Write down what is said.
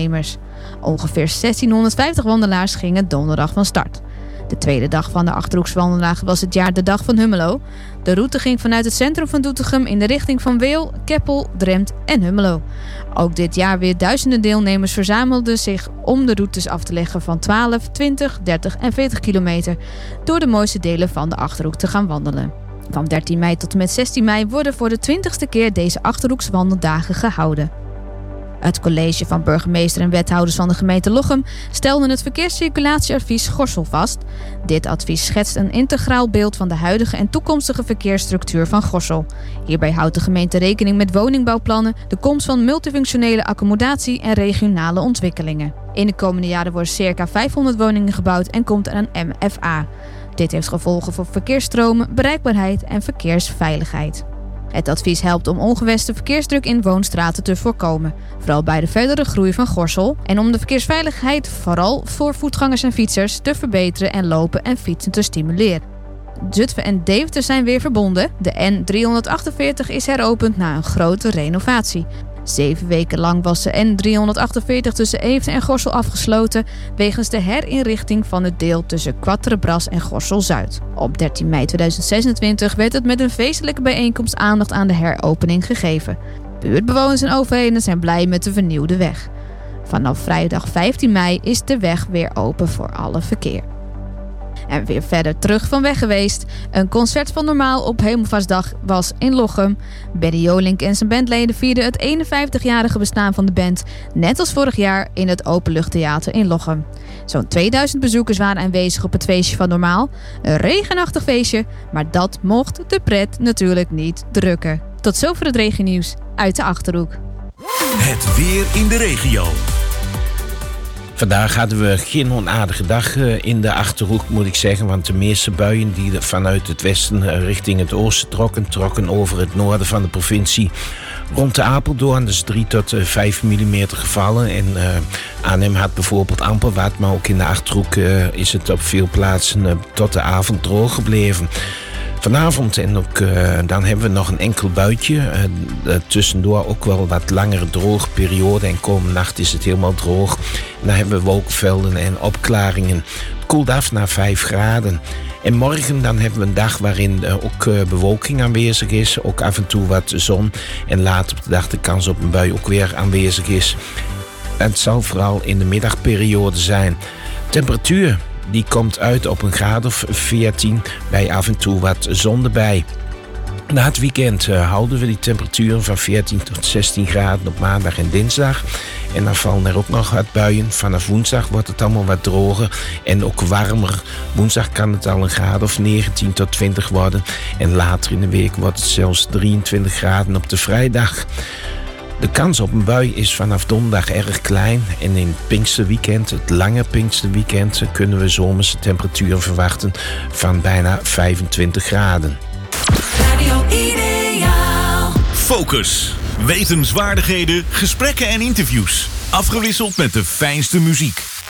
deelnemers. Ongeveer 1650 wandelaars gingen donderdag van start. De tweede dag van de Achterhoekswandeldagen was het jaar de Dag van Hummelo. De route ging vanuit het centrum van Doetinchem in de richting van Weel, Keppel, Drempt en Hummelo. Ook dit jaar weer duizenden deelnemers verzamelden zich om de routes af te leggen van 12, 20, 30 en 40 kilometer door de mooiste delen van de Achterhoek te gaan wandelen. Van 13 mei tot en met 16 mei worden voor de 20ste keer deze Achterhoekswandeldagen gehouden. Het college van burgemeester en wethouders van de gemeente Lochem stelde het verkeerscirculatieadvies Gorssel vast. Dit advies schetst een integraal beeld van de huidige en toekomstige verkeersstructuur van Gorssel. Hierbij houdt de gemeente rekening met woningbouwplannen, de komst van multifunctionele accommodatie en regionale ontwikkelingen. In de komende jaren worden circa 500 woningen gebouwd en komt er een MFA. Dit heeft gevolgen voor verkeersstromen, bereikbaarheid en verkeersveiligheid. Het advies helpt om ongewenste verkeersdruk in woonstraten te voorkomen, vooral bij de verdere groei van Gorssel, en om de verkeersveiligheid vooral voor voetgangers en fietsers te verbeteren en lopen en fietsen te stimuleren. Zutphen en Deventer zijn weer verbonden. De N348 is heropend na een grote renovatie. 7 weken lang was de N348 tussen Eefde en Gorssel afgesloten wegens de herinrichting van het deel tussen Quatrebras en Gorssel-Zuid. Op 13 mei 2026 werd het met een feestelijke bijeenkomst aandacht aan de heropening gegeven. Buurtbewoners en overheden zijn blij met de vernieuwde weg. Vanaf vrijdag 15 mei is de weg weer open voor alle verkeer. En weer verder terug van weg geweest. Een concert van Normaal op Hemelvaartsdag was in Lochem. Benny Jolink en zijn bandleden vierden het 51-jarige bestaan van de band, net als vorig jaar, in het Openluchttheater in Lochem. Zo'n 2000 bezoekers waren aanwezig op het feestje van Normaal. Een regenachtig feestje, maar dat mocht de pret natuurlijk niet drukken. Tot zover het regennieuws uit de Achterhoek. Het weer in de regio. Vandaag hadden we geen onaardige dag in de Achterhoek, moet ik zeggen. Want de meeste buien die vanuit het westen richting het oosten trokken over het noorden van de provincie. Rond de Apeldoorn is 3 tot 5 mm gevallen. En Arnhem had bijvoorbeeld amper wat, maar ook in de Achterhoek is het op veel plaatsen tot de avond droog gebleven. Vanavond en ook dan hebben we nog een enkel buitje. Tussendoor ook wel wat langere droge periode. En komende nacht is het helemaal droog. En dan hebben we wolkenvelden en opklaringen. Het koelt af naar 5 graden. En morgen dan hebben we een dag waarin ook bewolking aanwezig is. Ook af en toe wat zon. En later op de dag de kans op een bui ook weer aanwezig is. Het zal vooral in de middagperiode zijn. Temperatuur die komt uit op een graad of 14 bij af en toe wat zon erbij. Na het weekend houden we die temperaturen van 14 tot 16 graden op maandag en dinsdag. En dan vallen er ook nog wat buien. Vanaf woensdag wordt het allemaal wat droger en ook warmer. Woensdag kan het al een graad of 19 tot 20 worden. En later in de week wordt het zelfs 23 graden op de vrijdag. De kans op een bui is vanaf donderdag erg klein. En in het Pinksterweekend, het lange Pinksterweekend, kunnen we zomerse temperaturen verwachten van bijna 25 graden. Radio Ideaal. Focus. Wetenswaardigheden, gesprekken en interviews. Afgewisseld met de fijnste muziek.